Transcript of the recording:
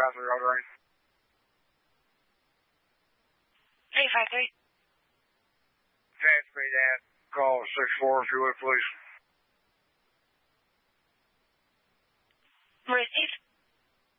Drive-through road range. 853. Transmit that. Call 6-4 if you would, please.